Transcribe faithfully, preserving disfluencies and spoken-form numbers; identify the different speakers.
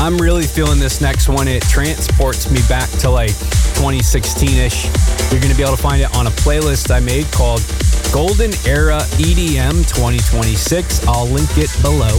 Speaker 1: I'm really feeling this next one. It transports me back to like twenty sixteen-ish. You're going to be able to find it on a playlist I made called Golden Era E D M twenty twenty-six. I'll link it below.